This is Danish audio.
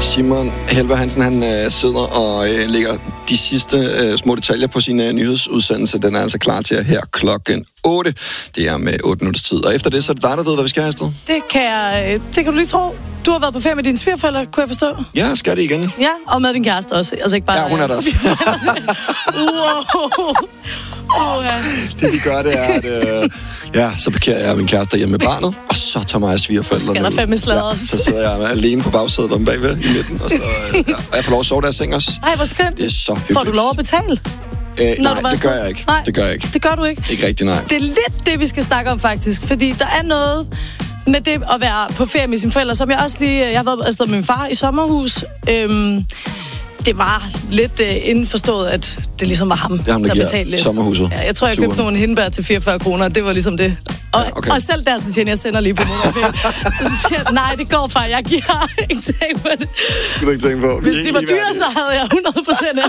Simon Helve Hansen, han sidder og lægger de sidste små detaljer på sin nyhedsudsendelse. Den er altså klar til her klokken 8. Det er med 8 minutters tid. Og efter det, så er det dig, der ved, hvad vi skal have, Astrid. Det kan du lige tro. Du har været på ferie med dine svigerforældre, kunne jeg forstå. Ja, skal det igen. Ja, og med din kæreste også. Altså ikke bare... Ja, hun er der også. Det vi gør, det er, at så parkerer jeg min kæreste hjemme med barnet, og så tager mig svigerforældrene. Skal der fandme sladres. Så sidder jeg alene på bagsædet om bagved i midten, og så og jeg får lov at sove der i seng også. Ej, hvor skønt. Det er så hyggeligt. Får du lov at betale? Nej, det gør jeg ikke. Nej, det gør jeg ikke. Det gør du ikke? Ikke rigtigt, nej. Det er lidt det, vi skal snakke om, faktisk. Fordi der er noget med det at være på ferie med sine forældre, som jeg også lige... Jeg har været afsted med min far i sommerhus. Det var lidt indforstået, at det ligesom var ham, der betalte lidt. Sommerhuset. Ja, jeg tror, jeg købte nogle hindbær til 44 kroner. Det var ligesom det. Og, ja, okay. Og selv der, så siger jeg sender lige på MobilePay. Så siger jeg, nej, det går, far. Jeg giver ikke tænke på det. Du ikke tænke på. Hvis det var dyrt, så havde jeg 100%